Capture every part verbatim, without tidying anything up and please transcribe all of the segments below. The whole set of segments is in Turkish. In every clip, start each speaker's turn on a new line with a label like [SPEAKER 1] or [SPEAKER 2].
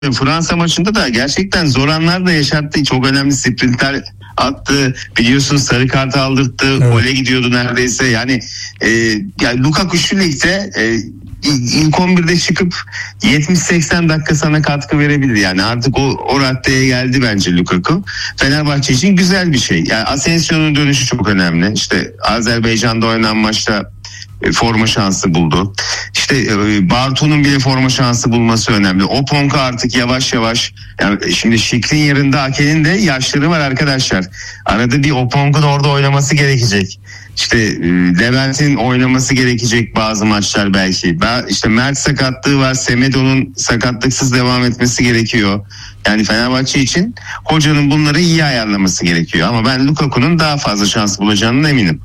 [SPEAKER 1] Fransa maçında da gerçekten zor anlar da yaşattı. Çok önemli sprintler attı. Biliyorsun sarı kart aldırttı. Evet. Gole gidiyordu neredeyse. Yani, e, yani Lukaku şu ligde e, ilk on birde çıkıp yetmiş seksen dakika sana katkı verebilir. Yani artık o, o raddeye geldi bence Lukaku. Fenerbahçe için güzel bir şey. Yani Asensio'nun dönüşü çok önemli. İşte Azerbaycan'da oynanan maçta forma şansı buldu. İşte Bartu'nun bile forma şansı bulması önemli. Oponka artık yavaş yavaş, yani şimdi Şikrin yerinde Ake'nin de yaşları var arkadaşlar. Arada bir Oponka da orada oynaması gerekecek. İşte Levent'in oynaması gerekecek bazı maçlar belki. İşte Mert sakatlığı var. Semedo'nun sakatlıksız devam etmesi gerekiyor. Yani Fenerbahçe için hocanın bunları iyi ayarlaması gerekiyor. Ama ben Lukaku'nun daha fazla şans bulacağından eminim.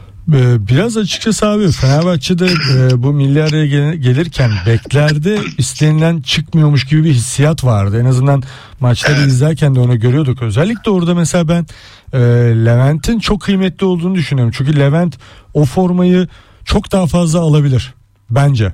[SPEAKER 2] Biraz açıkçası abi Fenerbahçe'de e, bu milli araya gel- gelirken beklerde istenilen çıkmıyormuş gibi bir hissiyat vardı. En azından maçları evet. izlerken de onu görüyorduk. Özellikle orada mesela ben e, Levent'in çok kıymetli olduğunu düşünüyorum. Çünkü Levent o formayı çok daha fazla alabilir bence.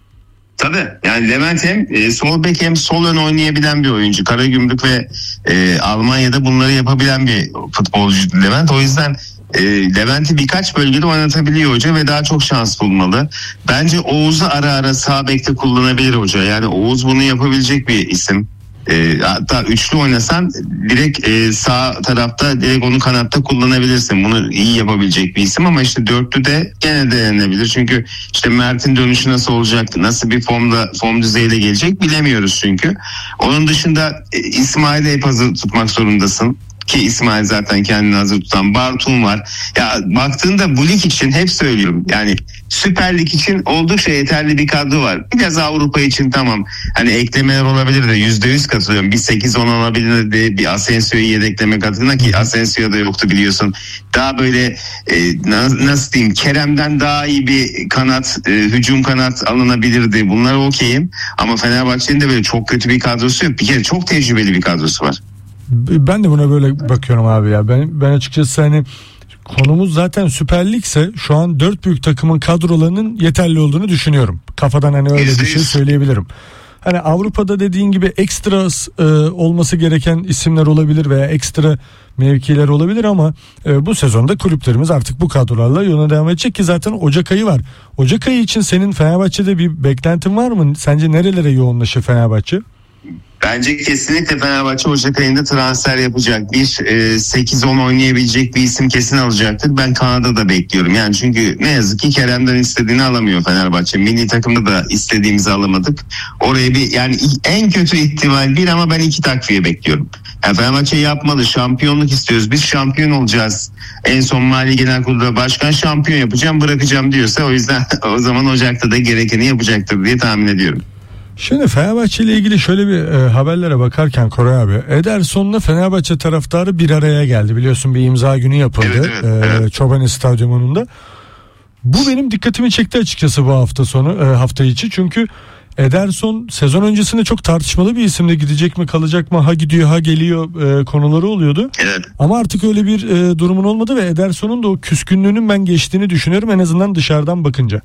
[SPEAKER 1] Tabii yani Levent hem e, sol bek hem sol ön oynayabilen bir oyuncu. Karagümrük ve e, Almanya'da bunları yapabilen bir futbolcu Levent. O yüzden E, Levent'i birkaç bölgede oynatabiliyor hoca ve daha çok şans bulmalı. Bence Oğuz'u ara ara sağ bekte kullanabilir hoca. Yani Oğuz bunu yapabilecek bir isim. E, hatta üçlü oynasan direkt e, sağ tarafta direkt onu kanatta kullanabilirsin. Bunu iyi yapabilecek bir isim ama işte dörtlü de gene denenebilir. Çünkü işte Mert'in dönüşü nasıl olacak, nasıl bir formda form düzeyiyle gelecek bilemiyoruz çünkü. Onun dışında e, İsmail'i hep hazır tutmak zorundasın. Ki İsmail zaten kendini hazır tutan. Bartun var. Ya baktığında bu lig için hep söylüyorum. Yani Süper Lig için oldukça yeterli bir kadro var. Biraz Avrupa için tamam. Hani eklemeler olabilir de yüzde yüz katılıyorum. Bir sekiz on olabilir de bir Asensio'yu yedeklemek adına ki Asensio da yoktu biliyorsun. Daha böyle e, nasıl diyeyim Kerem'den daha iyi bir kanat, e, hücum kanat alınabilirdi. Bunlar okeyim. Ama Fenerbahçe'nin de böyle çok kötü bir kadrosu yok. Bir kere çok tecrübeli bir kadrosu var.
[SPEAKER 2] Ben de buna böyle bakıyorum abi ya. Ben ben açıkçası hani konumuz zaten Süper Lig'se şu an dört büyük takımın kadrolarının yeterli olduğunu düşünüyorum. Kafadan hani öyle bir şey söyleyebilirim. Hani Avrupa'da dediğin gibi ekstra e, olması gereken isimler olabilir veya ekstra mevkiler olabilir ama e, bu sezonda kulüplerimiz artık bu kadrolarla yoluna devam edecek ki zaten Ocak ayı var. Ocak ayı için senin Fenerbahçe'de bir beklentin var mı? Sence nerelere yoğunlaşır Fenerbahçe?
[SPEAKER 1] Bence kesinlikle Fenerbahçe Ocak ayında transfer yapacak. Bir e, sekiz on oynayabilecek bir isim kesin alacaktır. Ben Kanada'da bekliyorum. Yani çünkü ne yazık ki Kerem'den istediğini alamıyor Fenerbahçe. Milli takımda da istediğimizi alamadık. Oraya bir yani en kötü ihtimal bir ama ben iki takviye bekliyorum. Yani Fenerbahçe yapmalı. Şampiyonluk istiyoruz. Biz şampiyon olacağız. En son Mali Genel Kurulu Başkan şampiyon yapacağım bırakacağım diyorsa o yüzden o zaman Ocak'ta da gerekeni yapacaktır diye tahmin ediyorum.
[SPEAKER 2] Şimdi Fenerbahçe ile ilgili şöyle bir e, haberlere bakarken Koray abi, Ederson'la Fenerbahçe taraftarı bir araya geldi. Biliyorsun bir imza günü yapıldı evet, evet, e, evet. Çobani Stadyumu'nda. Bu benim dikkatimi çekti açıkçası bu hafta sonu e, hafta içi. Çünkü Ederson sezon öncesinde çok tartışmalı bir isimle gidecek mi kalacak mı ha gidiyor ha geliyor e, konuları oluyordu.
[SPEAKER 1] Evet.
[SPEAKER 2] Ama artık öyle bir e, durumun olmadı ve Ederson'un da o küskünlüğünün ben geçtiğini düşünüyorum en azından dışarıdan bakınca.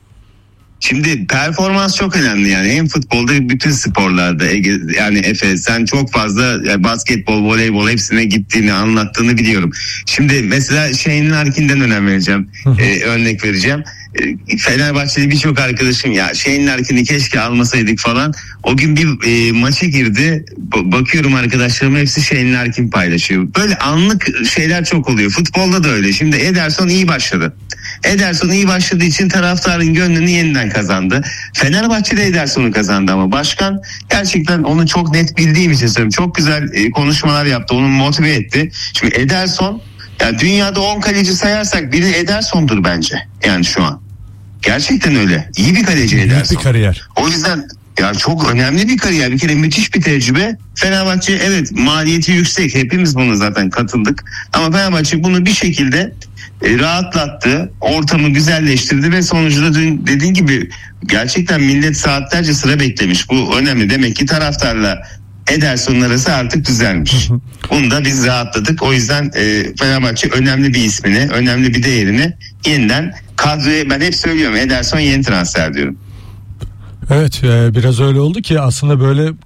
[SPEAKER 1] Şimdi performans çok önemli yani hem futbolda bütün sporlarda yani Efe sen çok fazla yani basketbol, voleybol hepsine gittiğini anlattığını biliyorum. Şimdi mesela Shane Larkin'den önem vereceğim ee, örnek vereceğim. Ee, Fenerbahçeli birçok arkadaşım ya Shane Larkin'i keşke almasaydık falan. O gün bir e, maça girdi bakıyorum arkadaşlarım hepsi Shane Larkin paylaşıyor. Böyle anlık şeyler çok oluyor futbolda da öyle. Şimdi Ederson iyi başladı. Ederson iyi başladığı için taraftarın gönlünü yeniden kazandı. Fenerbahçe de Ederson'u kazandı ama başkan gerçekten onu çok net bildiğim için söylüyorum. Çok güzel e, konuşmalar yaptı. Onu motive etti. Şimdi Ederson yani dünyada on kaleci sayarsak biri Ederson'dur bence. Yani şu an. Gerçekten öyle. İyi bir kaleci Ederson.
[SPEAKER 2] Bir kariyer.
[SPEAKER 1] O yüzden ya çok önemli bir kariyer. Bir kere müthiş bir tecrübe. Fenerbahçe evet maliyeti yüksek. Hepimiz bunu zaten katıldık. Ama Fenerbahçe bunu bir şekilde E, rahatlattı, ortamı güzelleştirdi ve sonucunda dün dediğin gibi gerçekten millet saatlerce sıra beklemiş. Bu önemli. Demek ki taraftarla Ederson'un arası artık düzelmiş. Bunu da biz rahatladık. O yüzden e, Fenerbahçe önemli bir ismini, önemli bir değerini yeniden kadroya ben hep söylüyorum Ederson yeni transfer diyorum.
[SPEAKER 2] Evet biraz öyle oldu ki aslında böyle